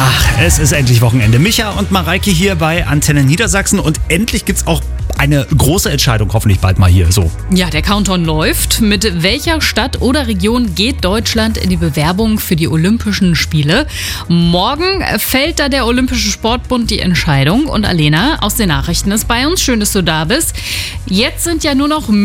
Ach, es ist endlich Wochenende. Micha und Mareike hier bei Antenne Niedersachsen und endlich gibt's auch eine große Entscheidung, hoffentlich bald mal hier. So. Ja, der Countdown läuft. Mit welcher Stadt oder Region geht Deutschland in die Bewerbung für die Olympischen Spiele? Morgen fällt da der Olympische Sportbund die Entscheidung. Und Alena aus den Nachrichten ist bei uns. Schön, dass du da bist. Jetzt sind ja nur noch